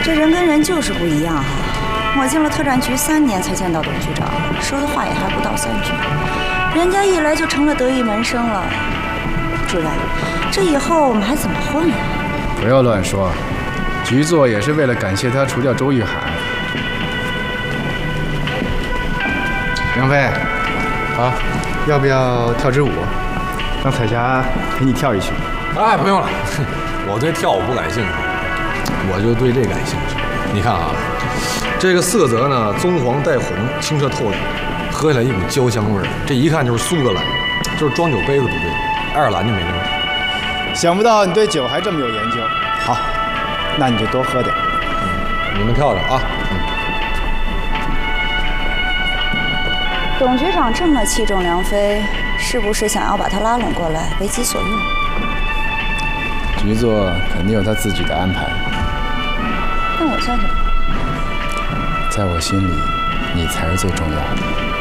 这人跟人就是不一样哈。我进了特战局3年才见到董局长，说的话也还不到3句，人家一来就成了得意门生了。主任，这以后我们还怎么混啊？ 不要乱说，局座也是为了感谢他除掉周玉海。梁飞， 啊，要不要跳支舞？让彩霞陪你跳一曲。 哎，不用了，我对跳舞不感兴趣，我就对这感兴趣。你看啊，这个色泽呢，棕黄带红，清澈透亮，喝起来一股焦香味儿，这一看就是苏格兰，就是装酒杯子不对，爱尔兰就没那味儿。 想不到你对酒还这么有研究。好，那你就多喝点。 你们跳着啊。 董局长这么器重梁飞，是不是想要把他拉拢过来，为己所用？ 局座肯定有他自己的安排。 那我算什么？ 在我心里，你才是最重要的。